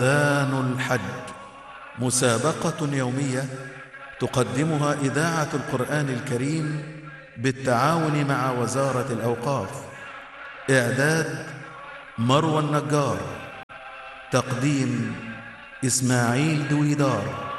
آن الحج، مسابقة يومية تقدمها إذاعة القرآن الكريم بالتعاون مع وزارة الأوقاف. إعداد مروى النجار، تقديم إسماعيل دويدار.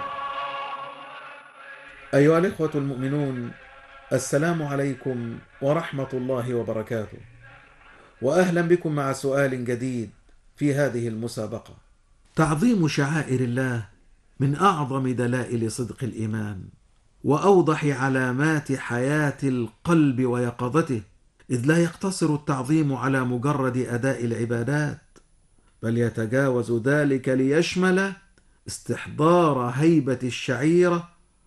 أيها الإخوة المؤمنون، السلام عليكم ورحمة الله وبركاته، وأهلا بكم مع سؤال جديد في هذه المسابقة. تعظيم شعائر الله من أعظم دلائل صدق الإيمان وأوضح علامات حياة القلب ويقظته، إذ لا يقتصر التعظيم على مجرد أداء العبادات، بل يتجاوز ذلك ليشمل استحضار هيبة الشعيرة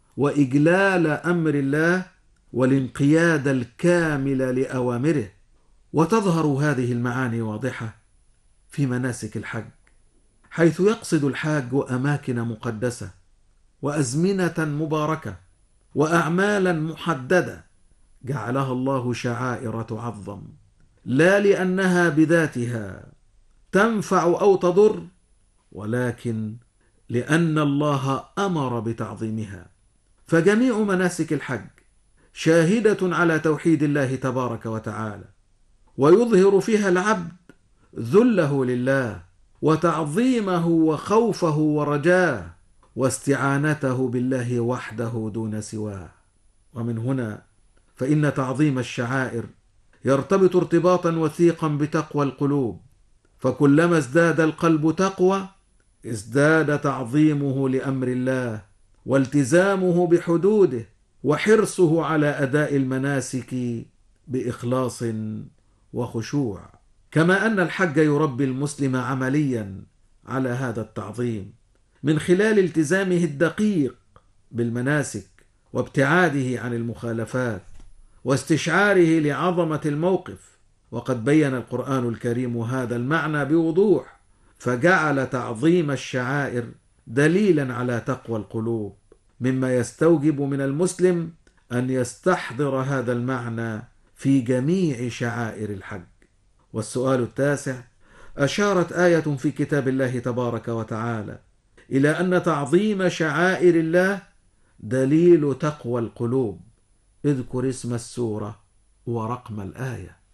وإجلال أمر الله والانقياد الكامل لأوامره. وتظهر هذه المعاني واضحة في مناسك الحج، حيث يقصد الحاج أماكن مقدسة وأزمنة مباركة وأعمالا محددة جعلها الله شعائر تعظم، لا لأنها بذاتها تنفع أو تضر، ولكن لأن الله أمر بتعظيمها. فجميع مناسك الحج شاهدة على توحيد الله تبارك وتعالى، ويظهر فيها العبد ذله لله وتعظيمه وخوفه ورجاه واستعانته بالله وحده دون سواه. ومن هنا فإن تعظيم الشعائر يرتبط ارتباطا وثيقا بتقوى القلوب، فكلما ازداد القلب تقوى ازداد تعظيمه لأمر الله والتزامه بحدوده وحرصه على أداء المناسك بإخلاص وخشوع. كما أن الحج يربي المسلم عمليا على هذا التعظيم من خلال التزامه الدقيق بالمناسك وابتعاده عن المخالفات واستشعاره لعظمة الموقف. وقد بين القرآن الكريم هذا المعنى بوضوح، فجعل تعظيم الشعائر دليلا على تقوى القلوب، مما يستوجب من المسلم أن يستحضر هذا المعنى في جميع شعائر الحج. والسؤال التاسع: أشارت آية في كتاب الله تبارك وتعالى إلى أن تعظيم شعائر الله دليل تقوى القلوب. اذكر اسم السورة ورقم الآية.